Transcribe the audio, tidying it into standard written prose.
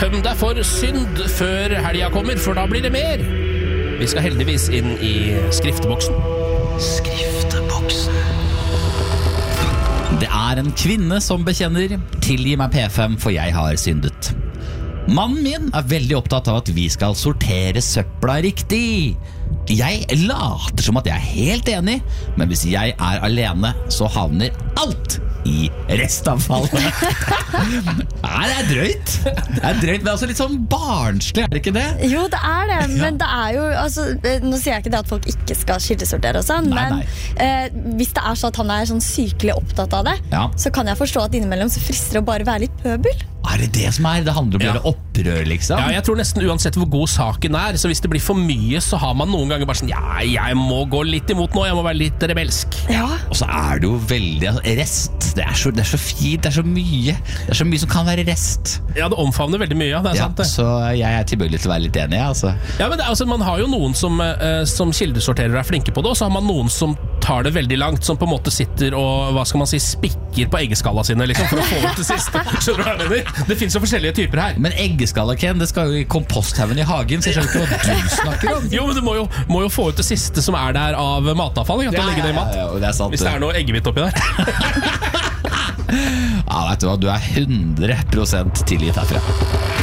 tøm deg for synd før helga kommer, for da blir det mer. Vi skal heldigvis inn i skrifteboksen. Skrifteboksen. Det er en kvinne som bekjenner: tilgi meg P5, for jeg har syndet. Mannen min er veldig opptatt av at vi skal sortere søpla riktig. Jeg later som at jeg er helt enig, men hvis jeg er alene, så havner alt i restavfallet. Nei, det er drøyt. Det er drøyt, men altså litt sånn barnslig, er det ikke det? Jo, det er det, men det er jo altså, nå sier jeg ikke det at folk ikke skal kildesortere og sånn, men hvis det er så at han er sånn sykelig opptatt av det, så kan jeg forstå at innimellom så frister det å bare være litt pøbel. Er det det som er? Det handler om å gjøre opprør, liksom? Ja, jeg tror nesten uansett hvor god saken er, så hvis det blir for mye, så har man noen ganger bare sånn, jeg må gå litt imot nå, jeg må være litt rebelsk. Ja. Og så er det jo veldig rest. Det er så fint, det er så mye som kan være rest. Ja, det omfavner veldig mye, det er sant det. Så jeg er tilbøyelig til å være litt enig, altså. Ja, men altså, man har jo noen som kildesorterer og er flinke på det, og så har man noen som tar det veldig langt, som på en måte sitter og, hva skal man si, spikker på eggeskalla sine, liksom, for å få ut det siste. Skjønner du hva jeg mener? Det finnes jo forskjellige typer her. Men eggeskalla, Ken, det skal jo i komposthaugen i hagen, så jeg skjønner ikke hva du snakker om. Jo, men du må jo få ut det siste som er der av matavfall, ikke? Til å legge det i mat. Det er sant. Hvis det er noe eggehvitt oppi der. Ja, vet du hva, du er 100% tilgitt herfra.